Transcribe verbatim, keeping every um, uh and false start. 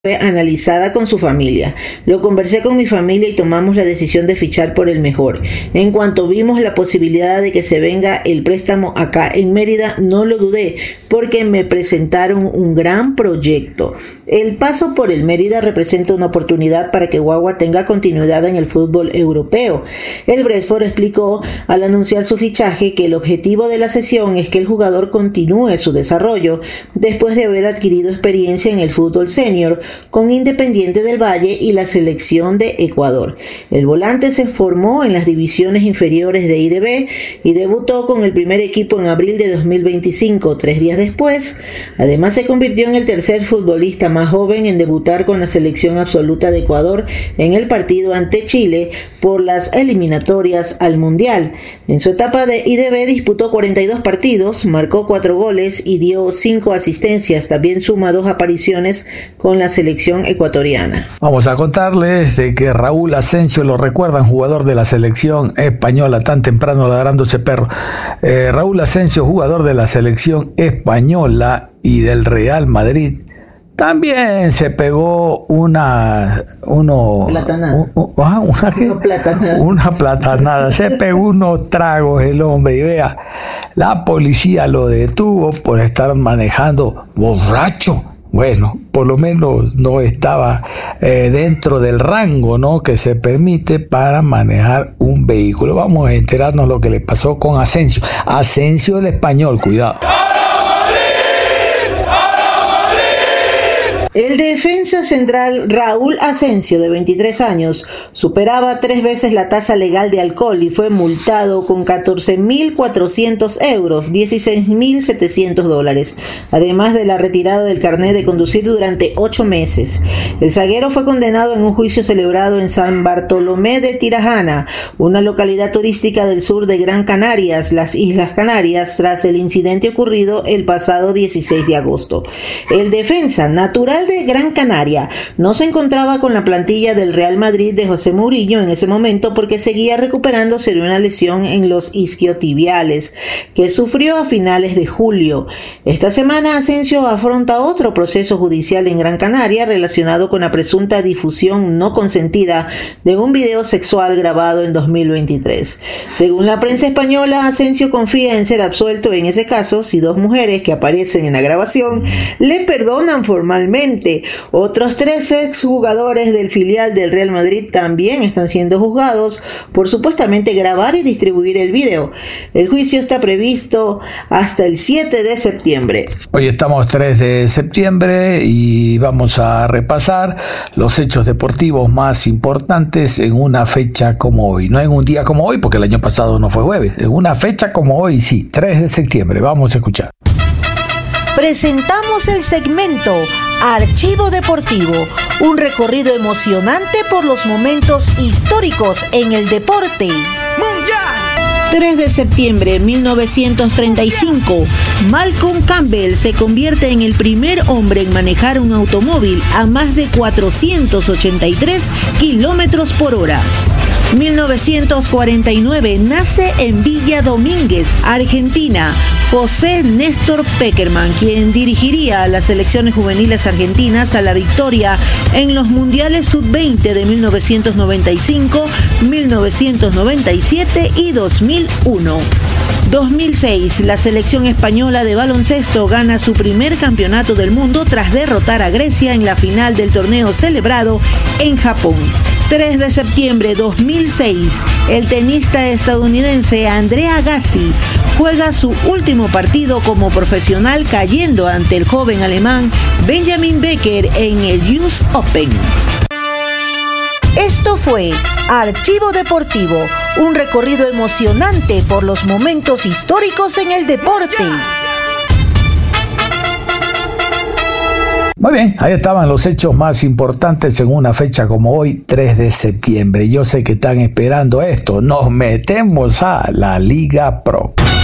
analizada con su familia. Lo conversé con mi familia y tomamos la decisión de fichar por el mejor. En cuanto vimos la posibilidad de que se venga el préstamo acá en Mérida, no lo dudé porque me presentaron un gran proyecto. El paso por el Mérida representa una oportunidad para que Guagua tenga continuidad en el fútbol europeo. El Brentford explicó al anunciar su fichaje que el objetivo de la cesión es que el jugador continúe su desarrollo después de haber adquirido experiencia en el fútbol senior con Independiente del Valle y la selección de Ecuador. El volante se formó en las divisiones inferiores de I D B y debutó con el primer equipo en abril de dos mil veinticinco, tres días después. Además, se convirtió en el tercer futbolista más joven en debutar con la selección absoluta de Ecuador en el partido ante Chile por las eliminatorias al Mundial. En su etapa de I D B disputó cuarenta y dos partidos, marcó cuatro goles y dio cinco asistencias. También suma dos apariciones con la selección ecuatoriana. Vamos a contarles de que Raúl Asensio, lo recuerdan, jugador de la selección española, tan temprano ladrando ese perro. Eh, Raúl Asensio, jugador de la selección española y del Real Madrid, también se pegó una uno platanada. Un, un, una, una, platanada. una platanada. Se pegó unos tragos el hombre y vea, la policía lo detuvo por estar manejando borracho. Bueno, por lo menos no estaba eh, dentro del rango, ¿no?, que se permite para manejar un vehículo. Vamos a enterarnos lo que le pasó con Asensio. Asensio el español, cuidado. El defensa central Raúl Asensio, de veintitrés años, superaba tres veces la tasa legal de alcohol y fue multado con catorce mil cuatrocientos euros, dieciséis mil setecientos dólares, además de la retirada del carnet de conducir durante ocho meses. El zaguero fue condenado en un juicio celebrado en San Bartolomé de Tirajana, una localidad turística del sur de Gran Canarias, las Islas Canarias, tras el incidente ocurrido el pasado dieciséis de agosto. El defensa natural de Gran Canaria no se encontraba con la plantilla del Real Madrid de José Mourinho en ese momento porque seguía recuperándose de una lesión en los isquiotibiales que sufrió a finales de julio. Esta semana Asensio afronta otro proceso judicial en Gran Canaria relacionado con la presunta difusión no consentida de un video sexual grabado en dos mil veintitrés. Según la prensa española, Asensio confía en ser absuelto en ese caso si dos mujeres que aparecen en la grabación le perdonan formalmente. Otros tres exjugadores del filial del Real Madrid también están siendo juzgados por supuestamente grabar y distribuir el video. El juicio está previsto hasta el siete de septiembre. Hoy estamos tres de septiembre y vamos a repasar los hechos deportivos más importantes en una fecha como hoy. No en un día como hoy, porque el año pasado no fue jueves. En una fecha como hoy, sí, tres de septiembre. Vamos a escuchar. Presentamos el segmento Archivo Deportivo, un recorrido emocionante por los momentos históricos en el deporte mundial. tres de septiembre de mil novecientos treinta y cinco, Malcolm Campbell se convierte en el primer hombre en manejar un automóvil a más de cuatrocientos ochenta y tres kilómetros por hora. mil novecientos cuarenta y nueve, nace en Villa Domínguez, Argentina, José Néstor Pekerman, quien dirigiría a las selecciones juveniles argentinas a la victoria en los mundiales sub veinte de mil novecientos noventa y cinco, mil novecientos noventa y siete y dos mil uno. dos mil seis, la selección española de baloncesto gana su primer campeonato del mundo tras derrotar a Grecia en la final del torneo celebrado en Japón. tres de septiembre de dos mil seis, el tenista estadounidense Andrea Agassi juega su último partido como profesional cayendo ante el joven alemán Benjamin Becker en el U S Open. Esto fue Archivo Deportivo, un recorrido emocionante por los momentos históricos en el deporte. Muy bien, ahí estaban los hechos más importantes en una fecha como hoy, tres de septiembre. Yo sé que están esperando esto. Nos metemos a la Liga Pro.